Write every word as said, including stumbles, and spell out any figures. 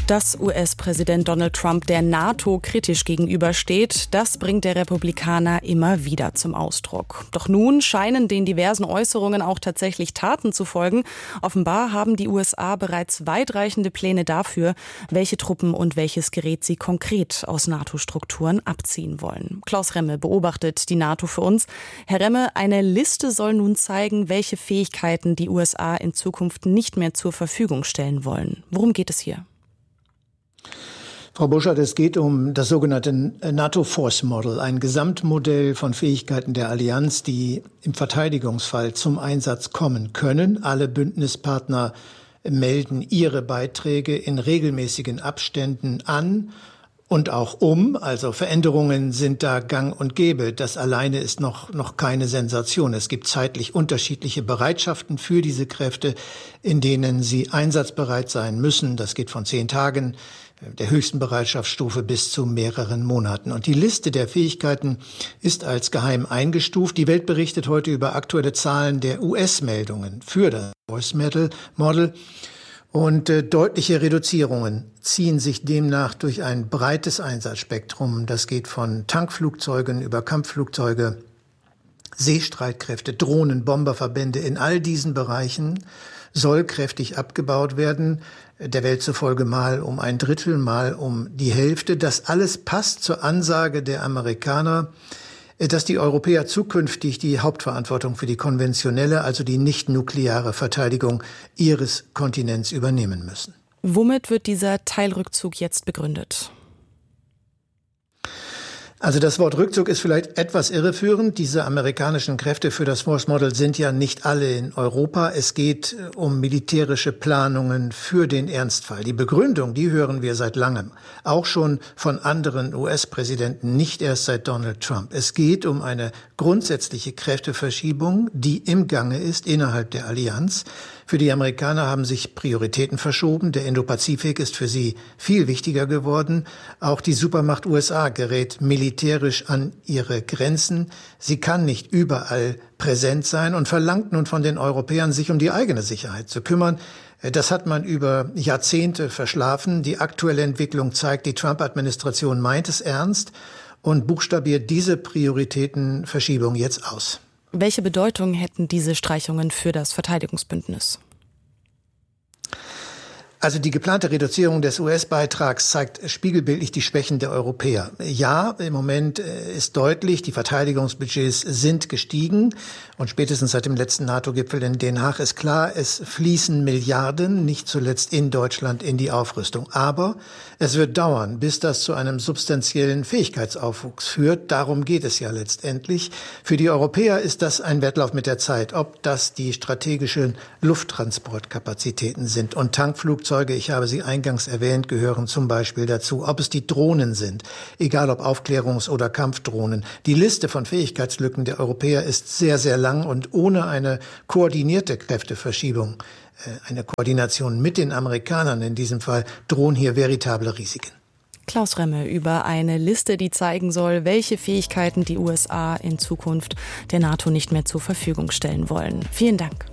Dass U S-Präsident Donald Trump der NATO kritisch gegenübersteht, das bringt der Republikaner immer wieder zum Ausdruck. Doch nun scheinen den diversen Äußerungen auch tatsächlich Taten zu folgen. Offenbar haben die U S A bereits weitreichende Pläne dafür, welche Truppen und welches Gerät sie konkret aus NATO-Strukturen abziehen wollen. Klaus Remme beobachtet die NATO für uns. Herr Remme, eine Liste soll nun zeigen, welche Fähigkeiten die U S A in Zukunft nicht mehr zur Verfügung stellen wollen. Worum geht es hier? Frau Burschert, es geht um das sogenannte NATO Force Model, ein Gesamtmodell von Fähigkeiten der Allianz, die im Verteidigungsfall zum Einsatz kommen können. Alle Bündnispartner melden ihre Beiträge in regelmäßigen Abständen an und auch um. Also Veränderungen sind da gang und gäbe. Das alleine ist noch, noch keine Sensation. Es gibt zeitlich unterschiedliche Bereitschaften für diese Kräfte, in denen sie einsatzbereit sein müssen. Das geht von zehn Tagen der höchsten Bereitschaftsstufe bis zu mehreren Monaten. Und die Liste der Fähigkeiten ist als geheim eingestuft. Die Welt berichtet heute über aktuelle Zahlen der U S-Meldungen für das Force Model. Und äh, deutliche Reduzierungen ziehen sich demnach durch ein breites Einsatzspektrum. Das geht von Tankflugzeugen über Kampfflugzeuge, Seestreitkräfte, Drohnen, Bomberverbände. In all diesen Bereichen soll kräftig abgebaut werden, der Welt zufolge mal um ein Drittel, mal um die Hälfte. Das alles passt zur Ansage der Amerikaner, dass die Europäer zukünftig die Hauptverantwortung für die konventionelle, also die nicht-nukleare Verteidigung ihres Kontinents übernehmen müssen. Womit wird dieser Teilrückzug jetzt begründet? Also das Wort Rückzug ist vielleicht etwas irreführend. Diese amerikanischen Kräfte für das Force Model sind ja nicht alle in Europa. Es geht um militärische Planungen für den Ernstfall. Die Begründung, die hören wir seit langem. Auch schon von anderen U S-Präsidenten, nicht erst seit Donald Trump. Es geht um eine grundsätzliche Kräfteverschiebung, die im Gange ist innerhalb der Allianz. Für die Amerikaner haben sich Prioritäten verschoben. Der Indopazifik ist für sie viel wichtiger geworden. Auch die Supermacht U S A gerät militärisch an ihre Grenzen. Sie kann nicht überall präsent sein und verlangt nun von den Europäern, sich um die eigene Sicherheit zu kümmern. Das hat man über Jahrzehnte verschlafen. Die aktuelle Entwicklung zeigt, die Trump-Administration meint es ernst und buchstabiert diese Prioritätenverschiebung jetzt aus. Welche Bedeutung hätten diese Streichungen für das Verteidigungsbündnis? Also die geplante Reduzierung des U S-Beitrags zeigt spiegelbildlich die Schwächen der Europäer. Ja, im Moment ist deutlich, die Verteidigungsbudgets sind gestiegen und spätestens seit dem letzten NATO-Gipfel in Den Haag ist klar, es fließen Milliarden, nicht zuletzt in Deutschland, in die Aufrüstung. Aber es wird dauern, bis das zu einem substanziellen Fähigkeitsaufwuchs führt. Darum geht es ja letztendlich. Für die Europäer ist das ein Wettlauf mit der Zeit, ob das die strategischen Lufttransportkapazitäten sind und Tankflugzeuge. Ich habe sie eingangs erwähnt, gehören zum Beispiel dazu. Ob es die Drohnen sind, egal ob Aufklärungs- oder Kampfdrohnen. Die Liste von Fähigkeitslücken der Europäer ist sehr, sehr lang und ohne eine koordinierte Kräfteverschiebung, eine Koordination mit den Amerikanern in diesem Fall, drohen hier veritable Risiken. Klaus Remme über eine Liste, die zeigen soll, welche Fähigkeiten die U S A in Zukunft der NATO nicht mehr zur Verfügung stellen wollen. Vielen Dank.